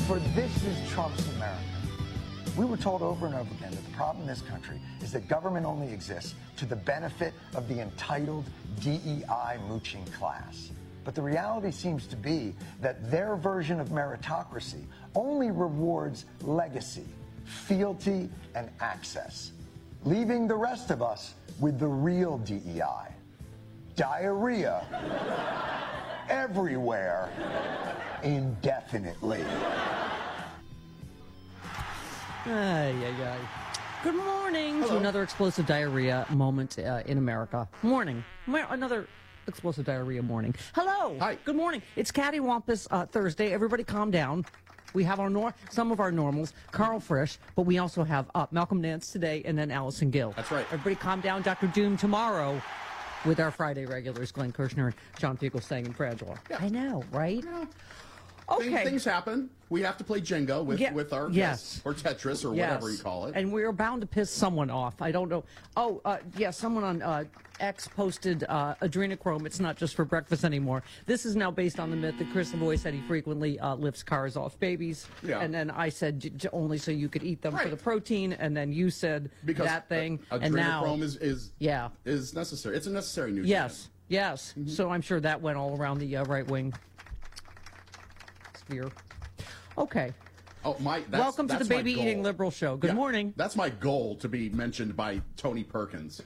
For this is Trump's America. We were told over and over again that the problem in this country is that government only exists to the benefit of the entitled DEI mooching class. But the reality seems to be that their version of meritocracy only rewards legacy, fealty, and access, leaving the rest of us with the real DEI. Diarrhea everywhere, indefinitely. Good morning to another explosive diarrhea moment in America. Morning. Another explosive diarrhea morning. Hello. Hi. Good morning. It's Cattywampus Thursday. Everybody calm down. We have our some of our normals, Carl Frisch, but we also have Malcolm Nance today and then Allison Gill. That's right. Everybody calm down. Dr. Doom tomorrow with our Friday regulars, Glenn Kirshner and John Fugelsang and Fragile. Yeah. I know, right? Yeah. Okay. Things happen. We have to play Jenga with our guests, or Tetris, or whatever you call it. And we're bound to piss someone off. I don't know. Oh, someone on X posted adrenochrome. It's not just for breakfast anymore. This is now based on the myth that Chris Lavoie said he frequently lifts cars off babies. Yeah. And then I said only so you could eat them for the protein. And then you said that thing. And now adrenochrome is necessary. It's a necessary nutrient. Yes. Mm-hmm. So I'm sure that went all around the right wing sphere. Okay. Oh, welcome to the Baby Eating Liberal Show. Good morning. That's my goal, to be mentioned by Tony Perkins.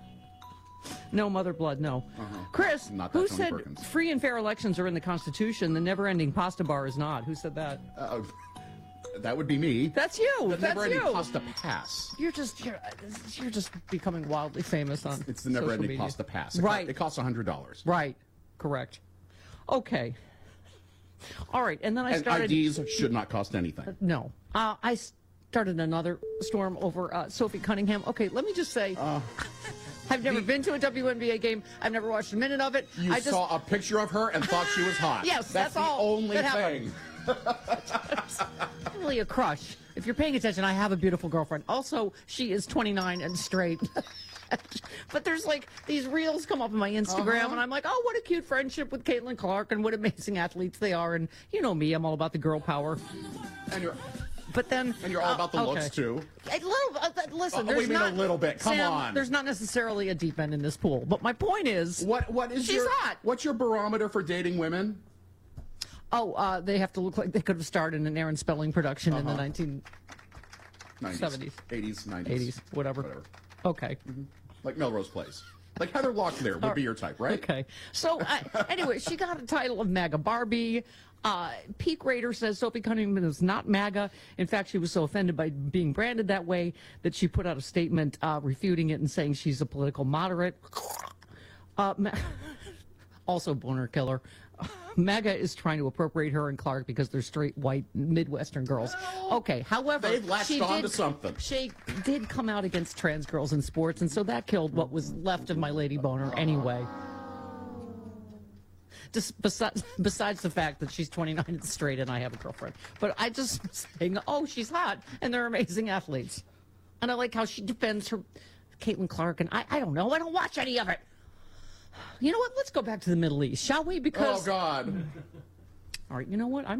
No mother blood, no. Chris, who said Perkins. Free and fair elections are in the Constitution? The never-ending pasta bar is not. Who said that? That would be me. That's you. The That's never-ending you. pasta pass. You're just becoming wildly famous on. It's the never-ending pasta pass. Right. It costs $100. Right. Correct. Okay. All right, and then I started. And IDs should not cost anything. No. I started another storm over Sophie Cunningham. Okay, let me just say, I've never been to a WNBA game. I've never watched a minute of it. You saw a picture of her and thought she was hot. Yes, that's the all only that thing. Really a crush. If you're paying attention, I have a beautiful girlfriend. Also, she is 29 and straight. But there's these reels come up on my Instagram, and I'm like, oh, what a cute friendship with Caitlin Clark, and what amazing athletes they are. And you know me, I'm all about the girl power. And you're all about the looks too. Listen, there's a little bit. Come on. There's not necessarily a deep end in this pool. But my point is, she's hot. What's your barometer for dating women? Oh, they have to look like they could have starred in an Aaron Spelling production in the 1970s, 80s, 90s, 80s, whatever. Okay. Mm-hmm. Like Melrose Place. Like Heather Locklear would be your type, right? Okay. So, anyway, she got a title of MAGA Barbie. Peak Raider says Sophie Cunningham is not MAGA. In fact, she was so offended by being branded that way that she put out a statement refuting it and saying she's a political moderate. Also, boner killer. MAGA is trying to appropriate her and Clark because they're straight, white, Midwestern girls. Okay, however, they've latched on to something. She did come out against trans girls in sports, and so that killed what was left of my lady boner anyway. Just besides the fact that she's 29 and straight and I have a girlfriend. But I just saying, oh, she's hot, and they're amazing athletes. And I like how she defends her Caitlin Clark, and I don't know, I don't watch any of it. You know what? Let's go back to the Middle East, shall we? Because oh, God. All right, you know what?